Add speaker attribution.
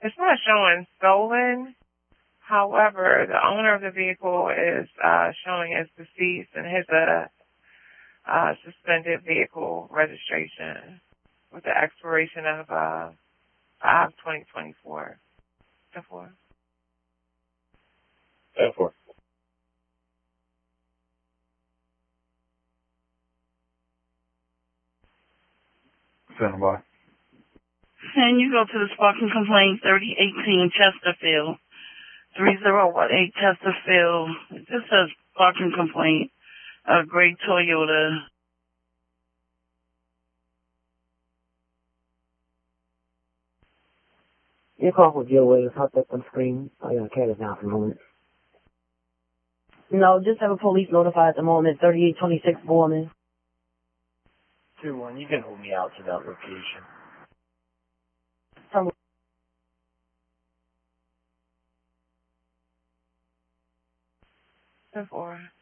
Speaker 1: It's not showing stolen. However, the owner of the vehicle is showing as deceased and has a suspended vehicle registration with the expiration of 2024. 10-4.
Speaker 2: 10-4.
Speaker 3: Stand by.
Speaker 4: And you go to the sparking complaint 3018 Chesterfield, 3018 Chesterfield. It just says sparking complaint, a gray Toyota.
Speaker 5: Your call for Jill Williams. Hot up on screen. I got Candace now for a moment. No, just have a police notified at the moment. 3826 Borman.
Speaker 2: 2-1, you can hold me out to that location.
Speaker 5: From
Speaker 1: 10-4.